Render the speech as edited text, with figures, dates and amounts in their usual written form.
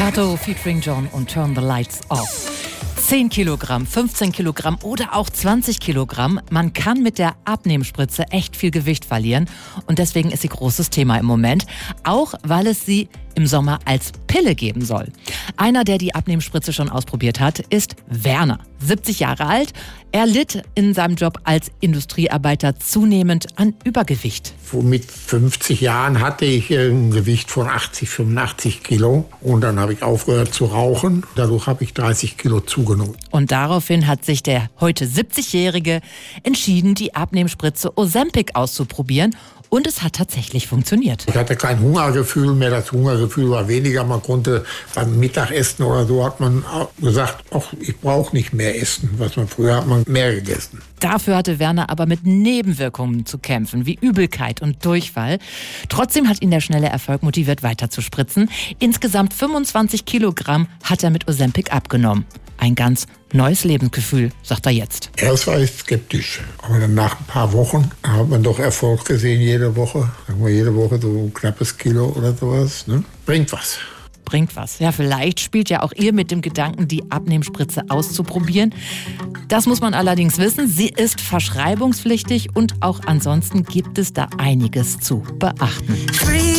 Kato featuring John und Turn the Lights Off. 10 Kilogramm, 15 Kilogramm oder auch 20 Kilogramm. Man kann mit der Abnehmspritze echt viel Gewicht verlieren. Und deswegen ist sie großes Thema im Moment. Auch weil es sie im Sommer als Pille geben soll. Einer, der die Abnehmspritze schon ausprobiert hat, ist Werner, 70 Jahre alt. Er litt in seinem Job als Industriearbeiter zunehmend an Übergewicht. Mit 50 Jahren hatte ich ein Gewicht von 80, 85 Kilo. Und dann habe ich aufgehört zu rauchen. Dadurch habe ich 30 Kilo zugenommen. Und daraufhin hat sich der heute 70-Jährige entschieden, die Abnehmspritze Ozempic auszuprobieren. Und es hat tatsächlich funktioniert. Ich hatte kein Hungergefühl mehr. Das Hungergefühl war weniger. Man konnte beim Mittagessen oder so, hat man gesagt, ach, ich brauche nicht mehr essen. Früher hat man mehr gegessen. Dafür hatte Werner aber mit Nebenwirkungen zu kämpfen, wie Übelkeit und Durchfall. Trotzdem hat ihn der schnelle Erfolg motiviert, weiter zu spritzen. Insgesamt 25 Kilogramm hat er mit Ozempic abgenommen. Ein ganz neues Lebensgefühl, sagt er jetzt. Erst war ich skeptisch, aber dann nach ein paar Wochen hat man doch Erfolg gesehen, jede Woche. Sagen wir jede Woche so ein knappes Kilo oder sowas. Ne? Bringt was. Bringt was. Ja, vielleicht spielt ja auch ihr mit dem Gedanken, die Abnehmspritze auszuprobieren. Das muss man allerdings wissen. Sie ist verschreibungspflichtig und auch ansonsten gibt es da einiges zu beachten.